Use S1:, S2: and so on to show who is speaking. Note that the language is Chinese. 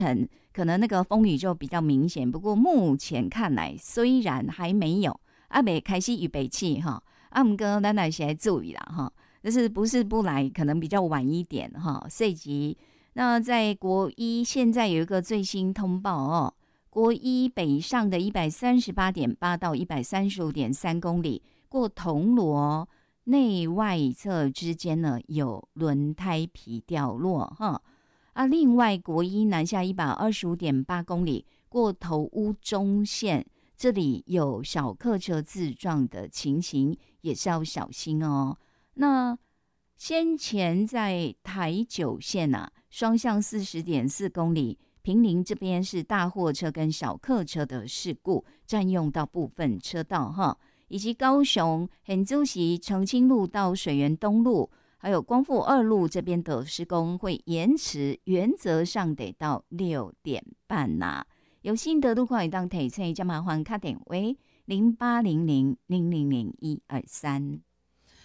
S1: 可能那个风雨就比较明显。不过目前看来，虽然还没有没开始预备起哈，不过咱还是要注意啦哈，就是不是不来，可能比较晚一点哈。涉及那在国一现在有一个最新通报哦，国一北上的138.8到135.3公里，过铜锣内外侧之间呢有轮胎皮掉落哈。另外国一南下125.8公里，过头屋中线，这里有小客车自撞的情形，也是要小心哦。那先前在台九线双向40.4公里，坪林这边是大货车跟小客车的事故，占用到部分车道哈，以及高雄很主席澄清路到水源东路，还有光复2路这边的施工会延迟，原则上得到6点半有新的路况也当提醒，就麻烦打电话0800000123。